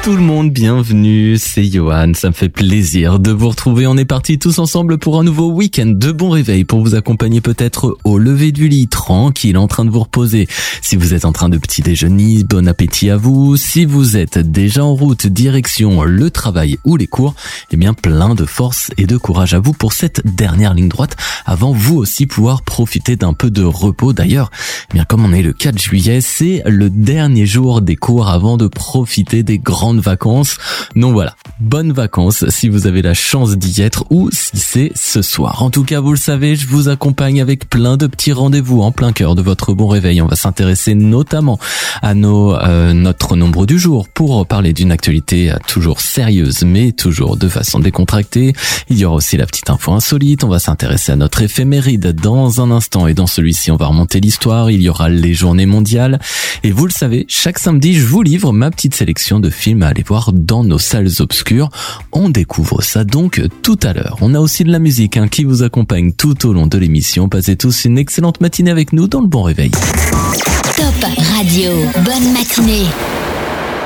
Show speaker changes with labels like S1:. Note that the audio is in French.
S1: tout le monde, bienvenue, c'est Johan, ça me fait plaisir de vous retrouver. On est partis tous ensemble pour un nouveau week-end de bon réveil pour vous accompagner peut-être au lever du lit, tranquille, en train de vous reposer. Si vous êtes en train de petit déjeuner, bon appétit à vous. Si vous êtes déjà en route, direction le travail ou les cours, eh bien plein de force et de courage à vous pour cette dernière ligne droite avant vous aussi pouvoir profiter d'un peu de repos. D'ailleurs, eh bien comme on est le 4 juillet, c'est le dernier jour des cours avant de profiter des grandes vacances. Donc voilà, bonnes vacances si vous avez la chance d'y être ou si c'est ce soir. En tout cas, vous le savez, je vous accompagne avec plein de petits rendez-vous en plein cœur de votre bon réveil. On va s'intéresser notamment à notre nombre du jour pour parler d'une actualité toujours sérieuse mais toujours de façon décontractée. Il y aura aussi la petite info insolite. On va s'intéresser à notre éphéméride dans un instant et dans celui-ci on va remonter l'histoire. Il y aura les journées mondiales et vous le savez, chaque samedi je vous livre ma petite sélection de films à aller voir dans nos salles obscures. On découvre ça donc tout à l'heure. On a aussi de la musique qui vous accompagne tout au long de l'émission. Passez tous une excellente matinée avec nous dans le bon réveil.
S2: Top Radio, bonne matinée.